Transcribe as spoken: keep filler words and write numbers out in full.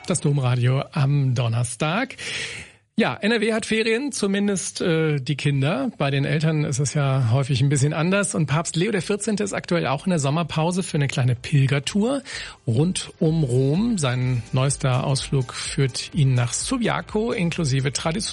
Das Domradio am Donnerstag. Ja, N R W hat Ferien, zumindest äh, die Kinder. Bei den Eltern ist es ja häufig ein bisschen anders. Und Papst Leo der vierzehnte ist aktuell auch in der Sommerpause für eine kleine Pilgertour rund um Rom. Sein neuester Ausflug führt ihn nach Subiaco inklusive Tradition.